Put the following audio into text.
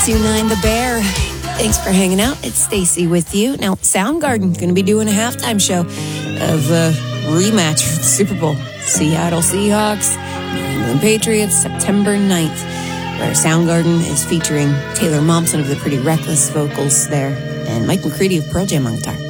29 The Bear. Thanks for hanging out. It's Stacy with you. Now, Soundgarden going to be doing a halftime show of a rematch for the Super Bowl. Seattle Seahawks, New England Patriots, September 9th, where Soundgarden is featuring Taylor Momsen of the Pretty Reckless vocals there, and Mike McCready of Pearl Jam on guitar.